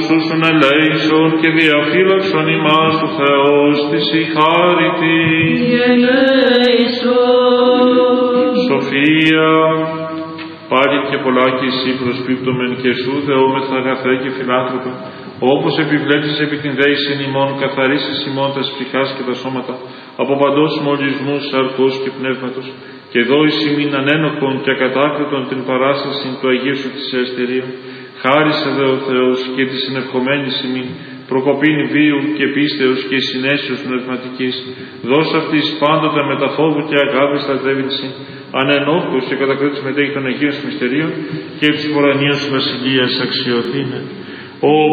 σούσον ελέησον και διαφύλαξον ημάς του Θεός της η χάρητη. Σοφία, πάλι και πολλά και εσύ προσπίπτωμεν και σου δεόμεθα αγαθέ και φιλάνθρωπε, όπως επιβλέψεις επί την δέησιν ημών, καθαρίσεις ημών τα σπιχάς και τα σώματα, από παντός μολυσμούς, σαρκός και πνεύματος, και δώεις ημίν ανένοχον και ακατάκριτον την παράσταση του Αγίου σου της Ελευθερίου. Χάρισε δε ο Θεός και τη συνευχομένη ημίν, προκοπήν βίου και πίστεως και συνέσεως πνευματικής. Δώσ' αυτής πάντοτε με τα φόβου και αγάπη στρατεύειν ανενόχος και κατακρίτης μετέχει των Αγίων Μυστερίων και της ουρανίας βασιλείας αξιωθήνε. Ο